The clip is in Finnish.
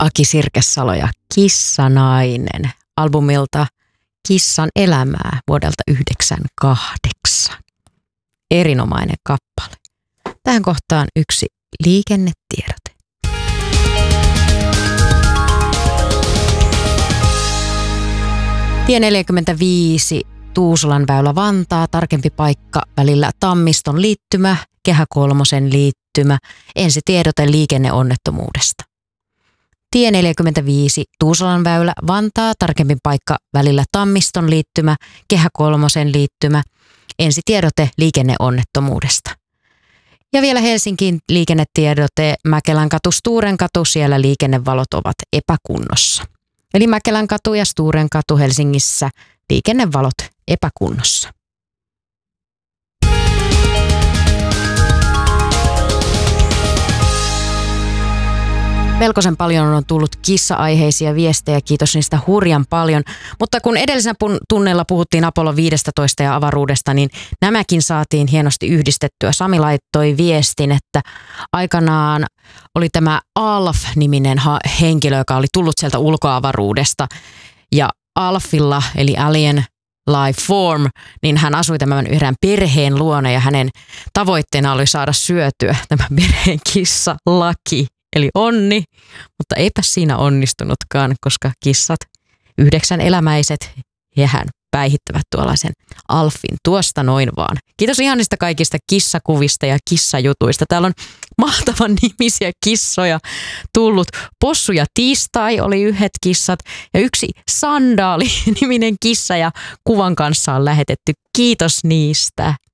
Aki Sirkesalo ja Kissanainen albumilta Kissan elämää vuodelta 1998. Erinomainen kappale. Tähän kohtaan yksi liikennetiedote. Tie 45 Tuusulan väylä Vantaa, tarkempi paikka välillä Tammiston liittymä, Kehä Kolmosen liittymä, ensitiedote liikenneonnettomuudesta. Tie 45 Tuusulan väylä Vantaa, tarkempi paikka välillä Tammiston liittymä, Kehä Kolmosen liittymä, ensitiedote liikenneonnettomuudesta. Ja vielä Helsingin liikennetiedote Mäkelänkatu, Sturenkatu, siellä liikennevalot ovat epäkunnossa. Eli Mäkelänkatu ja Sturenkatu Helsingissä liikennevalot epäkunnossa. Melkoisen paljon on tullut kissa-aiheisia viestejä, kiitos niistä hurjan paljon. Mutta kun edellisenä tunnella puhuttiin Apollo 15 ja avaruudesta, niin nämäkin saatiin hienosti yhdistettyä. Sami laittoi viestin, että aikanaan oli tämä Alf-niminen henkilö, joka oli tullut sieltä ulkoavaruudesta. Ja Alfilla, eli Alien Life Form, niin hän asui tämän yhden perheen luona ja hänen tavoitteena oli saada syötyä tämä perheen kissa Laki. Eli onni, mutta eipä siinä onnistunutkaan, koska kissat, 9 elämäiset, hehän päihittävät tuollaisen Alfin tuosta noin vaan. Kiitos ihanista kaikista kissakuvista ja kissajutuista. Täällä on mahtavan nimisiä kissoja tullut. Possu ja Tiistai oli yhdet kissat ja yksi Sandaali-niminen kissa ja kuvan kanssa on lähetetty. Kiitos niistä.